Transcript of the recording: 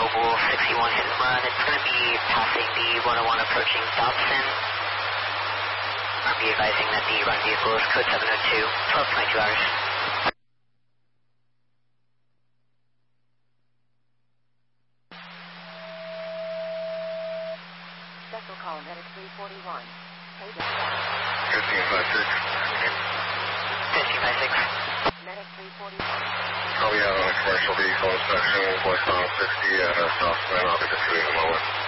Global 61 hit and run. It's going to be passing the 101 approaching Dobson. I'll be advising that the run vehicle is code 702, 1222 hours. Special call, Medic 341. 1556. 1556. Medic 341. Call me out on a commercial vehicle inspection, West 60 at South San. I'll be just doing a moment.